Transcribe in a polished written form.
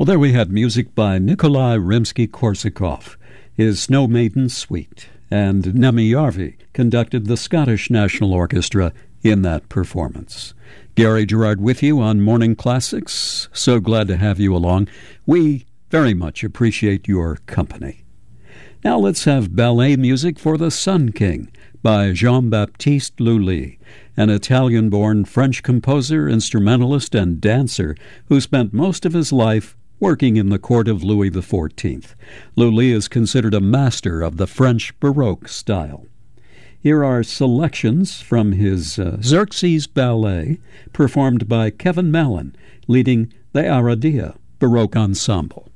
Well, there we had music by Nikolai Rimsky-Korsakov, his Snow Maiden Suite, and Nemi Jarvi conducted the Scottish National Orchestra in that performance. Gary Gerard with you on Morning Classics. So glad to have you along. We very much appreciate your company. Now let's have ballet music for The Sun King by Jean-Baptiste Lully, an Italian-born French composer, instrumentalist, and dancer who spent most of his life working in the court of Louis XIV. Lully is considered a master of the French Baroque style. Here are selections from his Xerxes Ballet, performed by Kevin Mallon, leading the Aradia Baroque Ensemble.